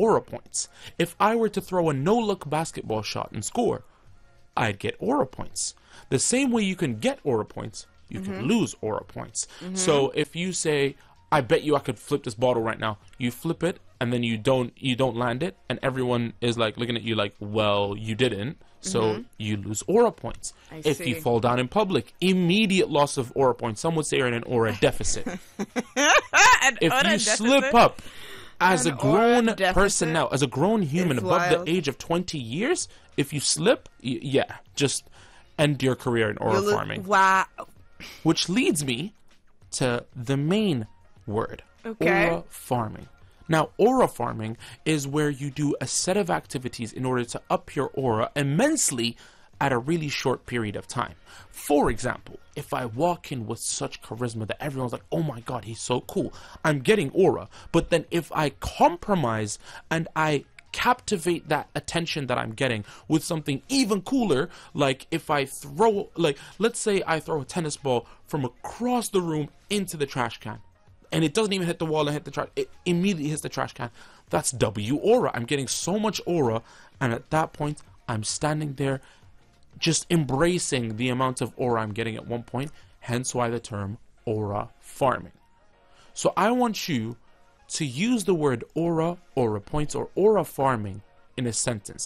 aura points. If I were to throw a no-look basketball shot and score, I'd get aura points. The same way you can get aura points, you can lose aura points. So if you say, I bet you I could flip this bottle right now, you flip it and then you don't land it, and everyone is like looking at you like, well, you didn't, so you lose aura points. If you fall down in public, immediate loss of aura points. Some would say you're in an aura deficit. If you slip up as a grown person now, as a grown human above the age of 20 years, if you slip, just end your career in aura farming. Wow. Which leads me to the main word, aura farming. Now, aura farming is where you do a set of activities in order to up your aura immensely at a really short period of time. For example, if I walk in with such charisma that everyone's like, oh my god, he's so cool, I'm getting aura. But then if I compromise and I captivate that attention that I'm getting with something even cooler, like if I throw, like, let's say I throw a tennis ball from across the room into the trash can, and it doesn't even hit the wall and hit the trash, it immediately hits the trash can. That's W aura. I'm getting so much aura, and at that point, I'm standing there just embracing the amount of aura I'm getting at one point, hence why the term aura farming. So I want you to use the word aura, aura points, or aura farming in a sentence.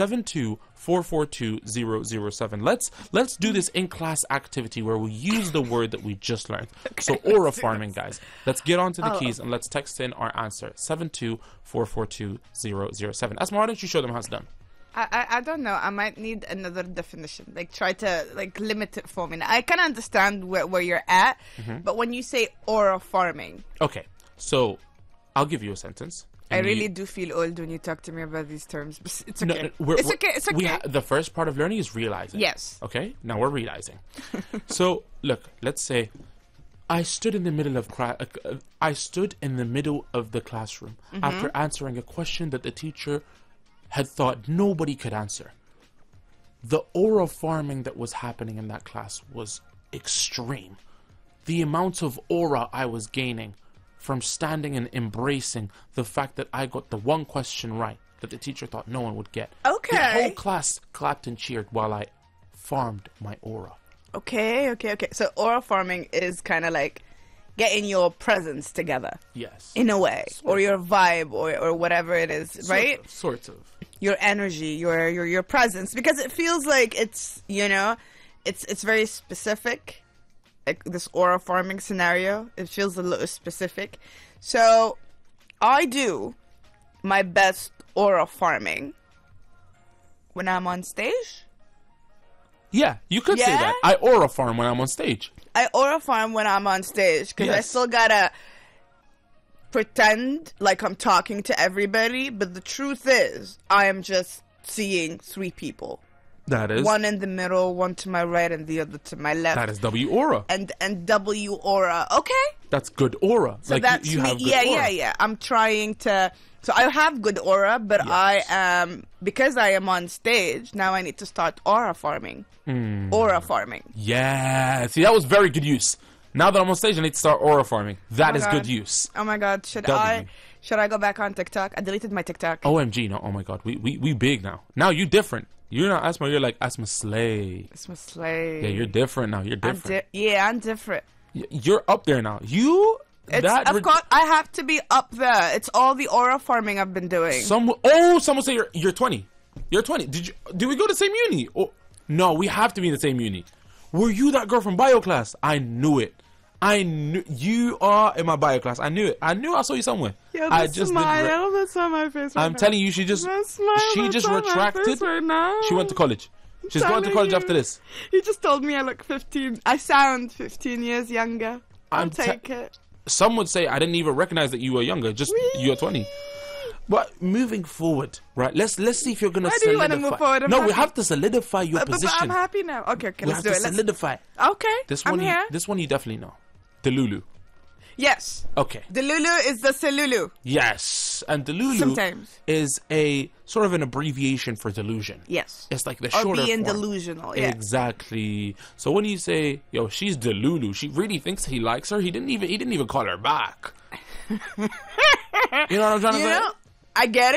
72442-007. Let's do this in class activity where we use the word that we just learned. So aura farming, guys. Let's get onto the keys and let's text in our answer. 72442-007. Asma, why don't you show them how it's done? I don't know. I might need another definition. Like, try to limit it for me. I can understand where you're at, but when you say aura farming, okay. So I'll give you a sentence. I really do feel old when you talk to me about these terms, but it's okay. It's okay. The first part of learning is realizing. Yes. Okay? Now we're realizing. So, look, let's say I stood in the middle of the classroom after answering a question that the teacher had thought nobody could answer. The aura farming that was happening in that class was extreme. The amount of aura I was gaining from standing and embracing the fact that I got the one question right that the teacher thought no one would get. Okay. The whole class clapped and cheered while I farmed my aura. Okay. So aura farming is kind of like getting your presence together. Yes. In a way. Or your vibe or whatever it is, right? Sort of. Your energy, your presence. Because it feels like it's, it's very specific. Like this aura farming scenario, it feels a little specific. So I do my best aura farming when I'm on stage. Yeah, you could say that. I aura farm when I'm on stage. I aura farm when I'm on stage because I still gotta pretend like I'm talking to everybody, but the truth is I am just seeing 3 people. That is. One in the middle, one to my right, and the other to my left. That is W aura. And W aura. Okay. That's good aura. So like that's you have good aura. Yeah. I'm trying to. So I have good aura, but I am, because I am on stage now. I need to start aura farming. Aura farming. Yeah. See, that was very good use. Now that I'm on stage, I need to start aura farming. That is good use. Oh my god, should I go back on TikTok? I deleted my TikTok. OMG, no, oh my god, we big now. Now you different. You're not Asma, you're like Asma Slay. Asma Slay. Yeah, you're different now. You're different. I'm different. You're up there now. Of course, I have to be up there. It's all the aura farming I've been doing. Someone say you're 20. You're 20. Did we go to the same uni? Oh, no, we have to be in the same uni. Were you that girl from bio class? I knew it. I knew you are in my bio class. I knew it. I knew I saw you somewhere. Yeah, I just smile that's on my face. I'm telling you, she just retracted. Right now. She went to college. She's going to college after this. He just told me I look 15. I sound 15 years younger. I'll take it. Some would say I didn't even recognize that you were younger. Just you're 20. But moving forward, right? Let's see if you're gonna solidify. Do you want to move forward? We have to solidify your position. But I'm happy now. Okay, let's do it. Solidify. Okay, I'm here. This one you definitely know. Delulu. Yes. Okay. Delulu is the Selulu. Yes, and Delulu sometimes is a sort of an abbreviation for delusion. Yes. It's like the shorter form. Or being delusional. Yeah. Exactly. So when you say, "Yo, she's Delulu," she really thinks he likes her. He didn't even call her back. You know what I'm trying to say? I get it.